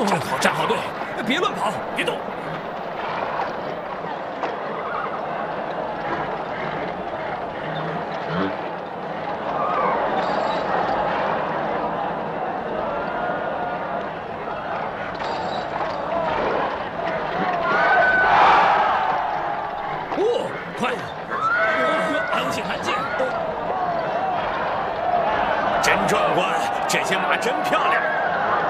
站好队，别乱跑，别动。快！安静，安静！ 真壮观，这些马真漂亮。